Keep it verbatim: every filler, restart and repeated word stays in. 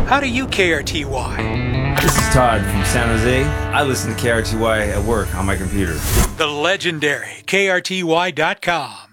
How do you K R T Y? This is Todd from San Jose. I listen to K R T Y at work on my computer. The legendary K R T Y dot com.